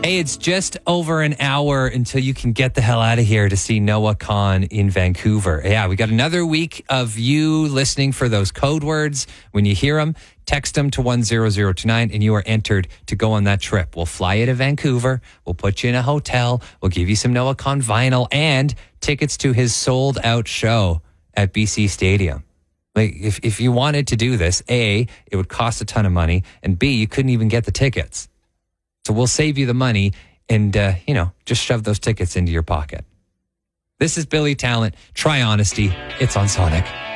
Hey, it's just over an hour until you can get the hell out of here to see Noah Kahan in Vancouver. Yeah, we got another week of you listening for those code words. When you hear them, text them to 10029 and you are entered to go on that trip. We'll fly you to Vancouver. We'll put you in a hotel. We'll give you some Noah Kahan vinyl and tickets to his sold out show at BC Stadium. Like, if you wanted to do this, A, it would cost a ton of money, and B, you couldn't even get the tickets. So we'll save you the money and, just shove those tickets into your pocket. This is Billy Talent. Try Honesty. It's on Sonic.